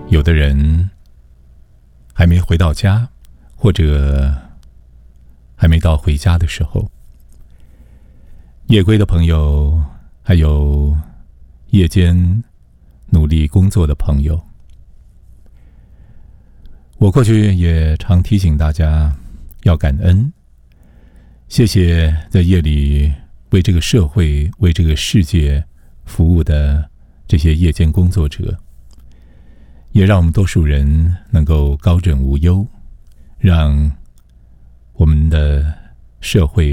有的人还没回到家，或者还没到回家的时候，夜归的朋友，还有夜间努力工作的朋友，我过去也常提醒大家要感恩，谢谢在夜里为这个社会、为这个世界服务的这些夜间工作者，也让我们多数人能够高枕无忧，让我们的社会